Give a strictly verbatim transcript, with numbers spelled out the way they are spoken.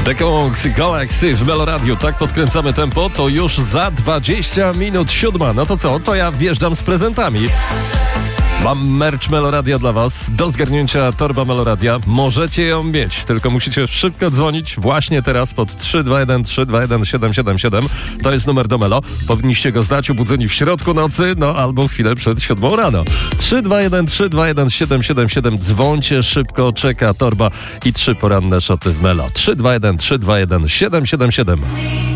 The Kongs Galaxy w Meloradiu. Tak podkręcamy tempo, to już za dwadzieścia minut siódma. No to co? To ja wjeżdżam z prezentami. Mam merch Meloradia dla was. Do zgarnięcia torba Meloradia. Możecie ją mieć, tylko musicie szybko dzwonić właśnie teraz pod trzy dwa jeden trzy dwa jeden siedem siedem siedem. To jest numer do Melo. Powinniście go zdać obudzeni w środku nocy, no albo chwilę przed siódmą rano. trzy dwa jeden trzy dwa jeden siedem siedem siedem. Dzwońcie szybko, czeka torba i trzy poranne szoty w Melo. trzy dwa jeden trzy dwa jeden siedem siedem siedem.